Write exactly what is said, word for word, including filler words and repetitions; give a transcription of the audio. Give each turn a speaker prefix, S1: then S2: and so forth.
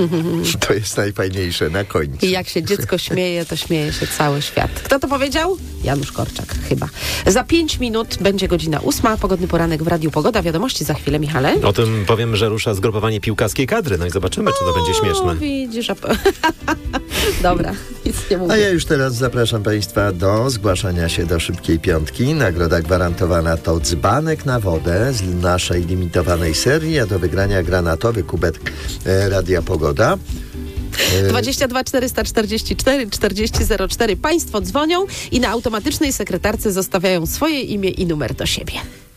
S1: To jest najfajniejsze na końcu.
S2: I jak się dziecko śmieje, to śmieje się cały świat. Kto to powiedział? Janusz Korczak chyba. Za pięć minut będzie godzina ósma. Pogodny poranek w Radiu Pogoda. Wiadomości za chwilę, Michale.
S3: O tym powiem, że rusza zgrupowanie piłkarskiej kadry. No i zobaczymy, czy to będzie śmieszne.
S2: O, widzisz. A... Dobra, nic nie mówię.
S1: A ja już teraz zapraszam Państwa do zgłaszania się do Szybkiej Piątki. Nagroda gwarantowana to dzbanek na wodę z naszej limitowanej serii, a do wygrania granatowy kubek e, Radia Pogoda.
S2: dwadzieścia dwa czterysta czterdzieści cztery czterdzieści zero cztery. Państwo dzwonią i na automatycznej sekretarce zostawiają swoje imię i numer do siebie.